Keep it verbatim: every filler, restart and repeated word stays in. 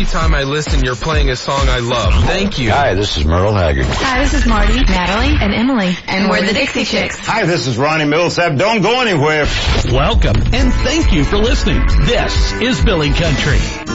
time I listen, you're playing a song I love. Thank you. Hi, this is Merle Haggard. Hi, this is Marty, Natalie, and Emily. And we're the Dixie Chicks. Hi, this is Ronnie Millsap. Don't go anywhere. Welcome, and thank you for listening. This is Billy Country.